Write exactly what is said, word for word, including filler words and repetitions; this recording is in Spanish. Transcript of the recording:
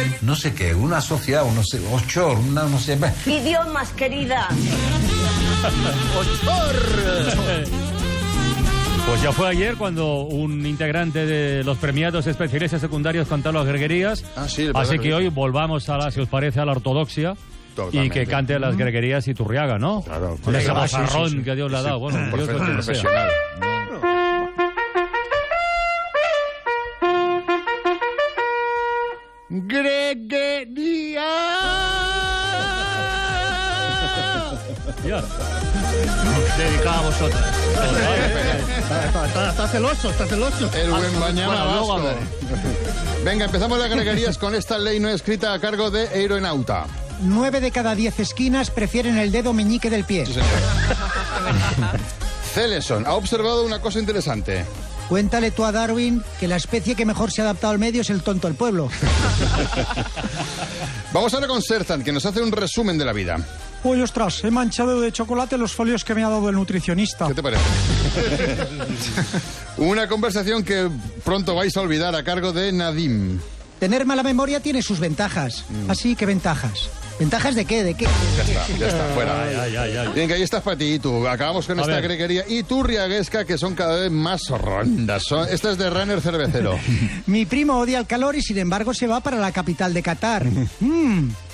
no sé qué, una sociedad, no sé, ochor, una no sé... Idiomas, querida. ¡Ochor! Pues ya fue ayer cuando un integrante de los premiados especialistas secundarios cantó las greguerías. Ah, sí, así que hoy volvamos a la, si os parece, a la ortodoxia. Totalmente. Y que cante las greguerías Iturriaga, ¿no? Claro. Con ese Claro, bozarrón sí, sí. que Dios le ha dado. Bueno, Profe- Dios lo que sea. profesional. Greguería. Ya. Dedicado a vosotras. Está, está- está- está celoso, está celoso. El buen mañana Bueno, luego vasco. hablaré. Venga, empezamos las greguerías con esta ley no escrita a cargo de Aeronauta. Nueve de cada diez esquinas prefieren el dedo meñique del pie. Sí, señor. Celeson ha observado una cosa interesante. Cuéntale tú a Darwin que la especie que mejor se ha adaptado al medio es el tonto del pueblo. Vamos ahora con Sertan, que nos hace un resumen de la vida. Uy, ostras, he manchado de chocolate los folios que me ha dado el nutricionista. ¿Qué te parece? Una conversación que pronto vais a olvidar a cargo de Nadim. Tener mala memoria tiene sus ventajas. Así que ventajas. ¿Ventajas de qué? ¿De qué? Ya está, ya está, fuera. Ay, ay, ay, ay. Bien, que ahí estás para ti, tú. Acabamos con A esta ver. greguería y turriaguesca, que son cada vez más rondas. Son... Esta es de Runner Cervecero. Mi primo odia el calor y sin embargo se va para la capital de Qatar. Mm.